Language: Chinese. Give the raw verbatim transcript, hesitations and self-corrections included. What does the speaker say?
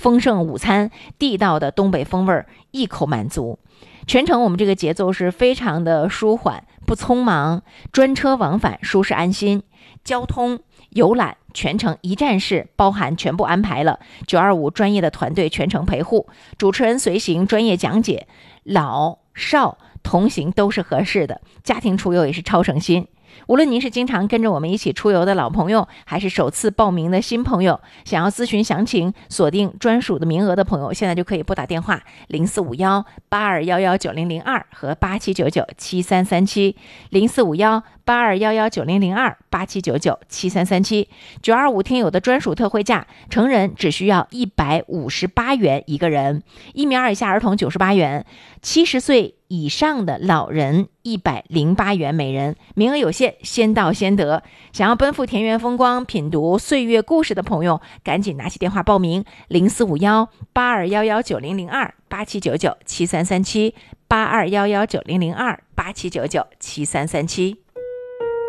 丰盛午餐，地道的东北风味，一口满足。全程我们这个节奏是非常的舒缓，不匆忙，专车往返，舒适安心。交通游览全程一站式，包含全部安排了九二五专业的团队全程陪护，主持人随行，专业讲解，老少同行都是合适的，家庭出游也是超省心。无论您是经常跟着我们一起出游的老朋友，还是首次报名的新朋友，想要咨询详情，锁定专属的名额的朋友，现在就可以拨打电话零四五幺八二幺幺九零零二和八七九九七三三七，零四五幺八二幺幺九零零二八七九九七三三七。九二五听友的专属特惠价，成人只需要一百五十八元一个人，一米二以下儿童九十八元，七十岁以上的老人一百零八元每人，名额有限，先到先得。想要奔赴田园风光，品读岁月故事的朋友，赶紧拿起电话报名零四五幺八二幺幺九零零二八七九九七三三七八二幺幺九零零二八七九九七三三七。